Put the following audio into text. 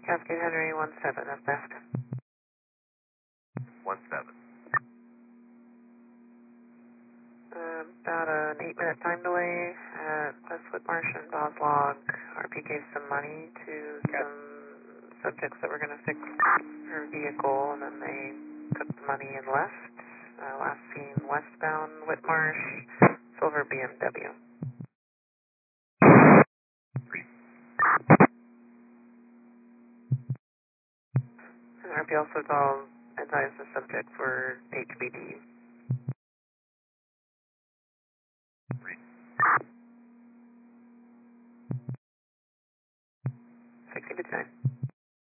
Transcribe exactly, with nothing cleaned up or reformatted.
Cascade Henry one seven at best. one seven. Uh, about an eight minute time delay at West Whitmarsh and Boslog. R P gave some money to some subjects that were going to fix her vehicle, and then they took the money and left. Uh, last seen westbound Whitmarsh, silver B M W. And R P also called, advised the subject for H B D. sixty to ten.